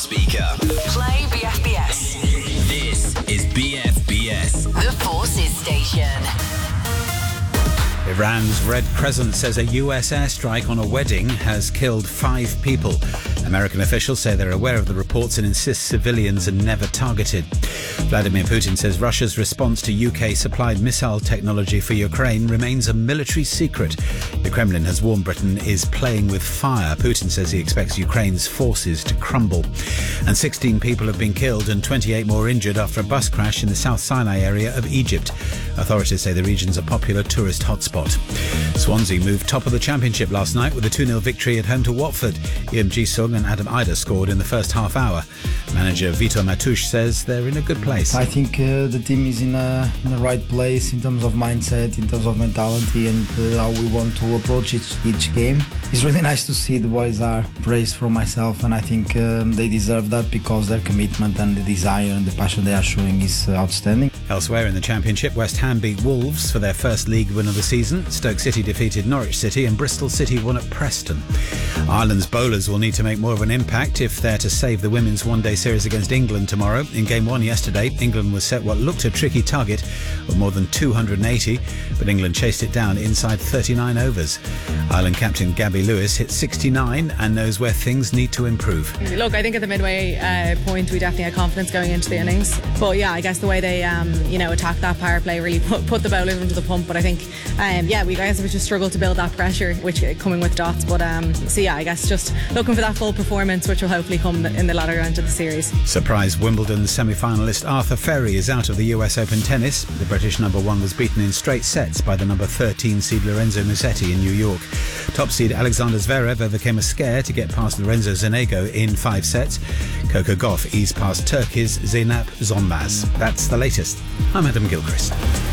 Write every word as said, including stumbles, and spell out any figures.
speaker. Play B F B S. This is B F B S. The Forces Station. Iran's Red Crescent says a U S airstrike on a wedding has killed five people. American officials say they're aware of the reports and insist civilians are never targeted. Vladimir Putin says Russia's response to U K-supplied missile technology for Ukraine remains a military secret. The Kremlin has warned Britain is playing with fire. Putin says he expects Ukraine's forces to crumble. And sixteen people have been killed and twenty-eight more injured after a bus crash in the South Sinai area of Egypt. Authorities say the region's a popular tourist hotspot. Swansea moved top of the Championship last night with a two nil victory at home to Watford. Ian Ji-sung and Adam Ida scored in the first half hour. Manager Vito Matouche says they're in a good place. I think uh, the team is in, a, in the right place in terms of mindset, in terms of mentality, and uh, how we want to approach each, each game. It's really nice to see the boys are praised for myself, and I think um, they deserve that because their commitment and the desire and the passion they are showing is uh, outstanding. Elsewhere in the Championship, West Ham beat Wolves for their first league win of the season. Stoke City defeated Norwich City and Bristol City won at Preston. Ireland's bowlers will need to make more of an impact if they're to save the women's one-day series against England tomorrow. In game one yesterday, England was set what looked a tricky target of more than two hundred eighty, but England chased it down inside thirty-nine overs. Ireland captain Gabby Lewis hit sixty-nine and knows where things need to improve. Look, I think at the midway uh, point we definitely had confidence going into the innings, but yeah, I guess the way they um, you know attacked that power play really put, put the bowlers under the pump. But I think um, yeah, we guys have just struggled to build that pressure, which uh, coming with dots. But um, so yeah, I guess just looking for that full performance, which will hopefully come in the latter round of the series. Surprise Wimbledon semi-finalist Arthur Ferry is out of the U S Open tennis. The British number one was beaten in straight sets by the number thirteen seed Lorenzo Musetti in New York. Top seed Alexander Zverev overcame a scare to get past Lorenzo Zanego in five sets. Coco Gauff eased past Turkey's Zeynep Zonmaz. That's the latest. I'm Adam Gilchrist.